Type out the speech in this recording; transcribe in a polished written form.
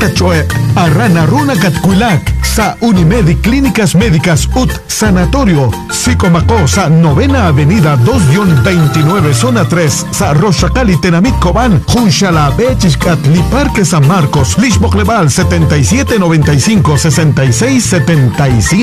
Tachoe, Arrana Runa Katkuilak, Sa Unimedi Clínicas Médicas UT Sanatorio, Sicomaco, Sa Novena Avenida 2-29, Zona 3, Sa Rochacali Tenamit Cobán, Junchala Bechiscat, Parque San Marcos, Lishbocleval 7795 6675.